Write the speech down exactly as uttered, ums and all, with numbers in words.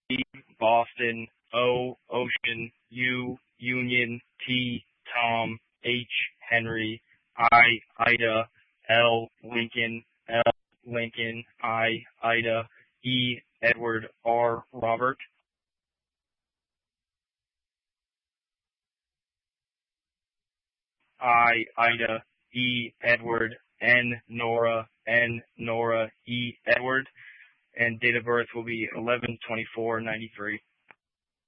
Boston, O, Ocean, U, Union, T, Tom, H, Henry, I, Ida, L, Lincoln, L, Lincoln, I, Ida, E, Edward, R, Robert, I, Ida, E, Edward, N, Nora, N, Nora, E, Edward, and date of birth will be eleven twenty-four ninety-three.